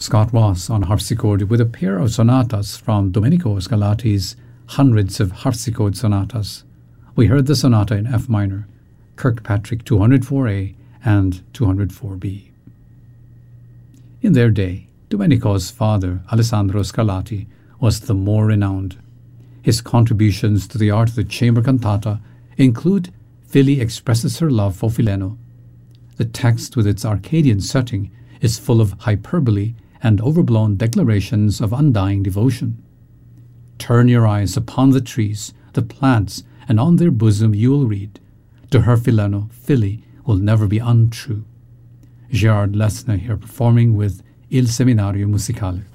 Scott Ross on harpsichord with a pair of sonatas from Domenico Scarlatti's Hundreds of Harpsichord Sonatas. We heard the sonata in F minor, Kirkpatrick 204A and 204B. In their day, Domenico's father, Alessandro Scarlatti, was the more renowned. His contributions to the art of the chamber cantata include Fili expresses her love for Fileno. The text, with its Arcadian setting, is full of hyperbole and overblown declarations of undying devotion. Turn your eyes upon the trees, the plants, and on their bosom you will read, to her Fileno, Fili will never be untrue. Gerard Lesna here performing with Il Seminario Musicale.